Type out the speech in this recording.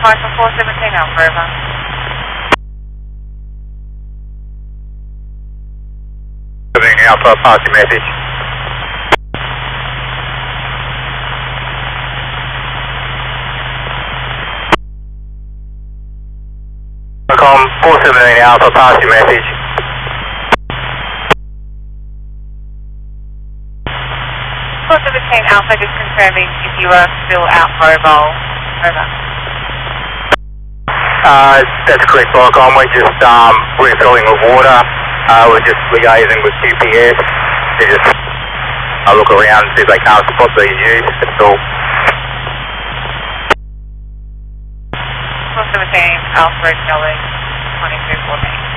5 for 417 Alpha, over. Alpha, pass your message. Com 417 Alpha, pass your message. 417 Alpha, just confirming if you are still out mobile, over. That's correct, Volcom. We're just refilling with water. We're just liaising with QPS to just look around and see if they can't spot these use. That's all. 417 Alpha, acknowledge 2214.